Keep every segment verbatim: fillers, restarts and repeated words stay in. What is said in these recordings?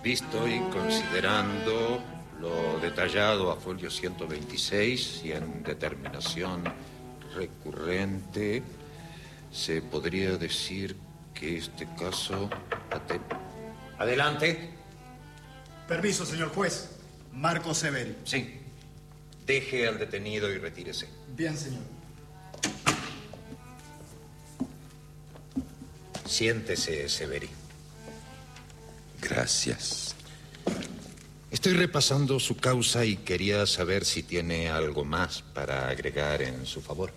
Visto y considerando lo detallado a folio ciento veintiséis y en determinación recurrente, se podría decir que este caso... Adelante. Permiso, señor juez. Marco Severi. Sí. Deje al detenido y retírese. Bien, señor. Siéntese, Severi. Gracias. Estoy repasando su causa y quería saber si tiene algo más para agregar en su favor.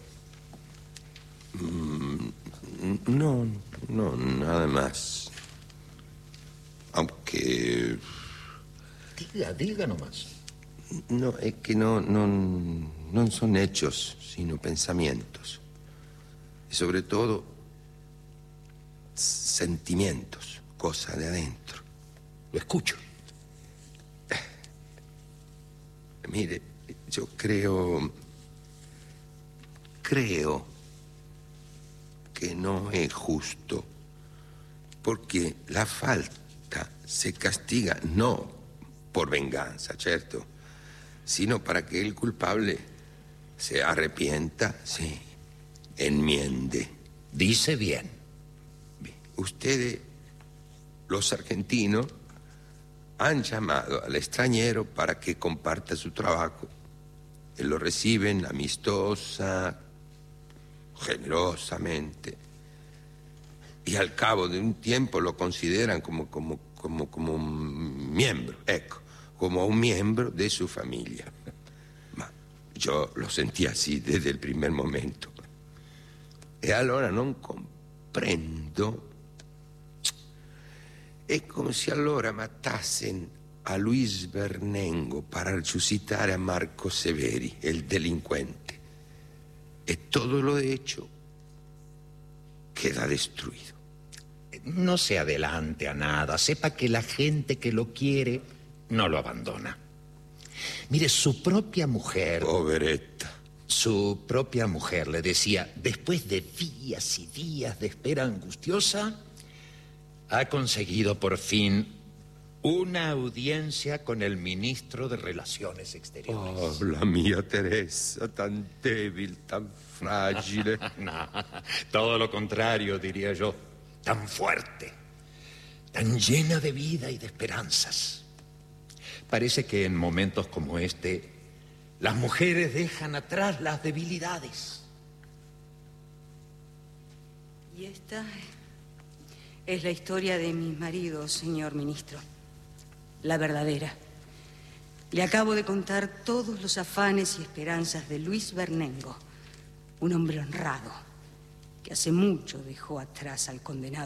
Mm, no, no, nada más. Aunque... Diga, diga nomás. No, es que no, no, no son hechos, sino pensamientos. Y sobre todo, sentimientos, cosas de adentro. Lo escucho. Mire, yo creo... Creo que no es justo, porque la falta se castiga no por venganza, ¿cierto? Sino para que el culpable se arrepienta, sí, enmiende. Dice bien. Bien. Ustedes, los argentinos, han llamado al extranjero para que comparta su trabajo. Y lo reciben amistosa, generosamente. Y al cabo de un tiempo lo consideran como, como, como, como un miembro, ecco, como un miembro de su familia. Ma yo lo sentí así desde il primer momento. E allora non comprendo. È come se allora matassen a Luis Vernengo para resucitar a Marco Severi, el delincuente. E todo lo hecho queda destruido. No se adelante a nada. Sepa que la gente que lo quiere no lo abandona. Mire, su propia mujer... Poveretta. Su propia mujer le decía, después de días y días de espera angustiosa, ha conseguido por fin una audiencia con el ministro de Relaciones Exteriores. Oh, la mia Teresa, tan débil, tan frágil. No, todo lo contrario, diría yo. Tan fuerte, tan llena de vida y de esperanzas. Parece que en momentos como este, las mujeres dejan atrás las debilidades. Y esta es la historia de mi marido, señor ministro. La verdadera. Le acabo de contar todos los afanes y esperanzas de Luis Vernengo, un hombre honrado que hace mucho dejó atrás al condenado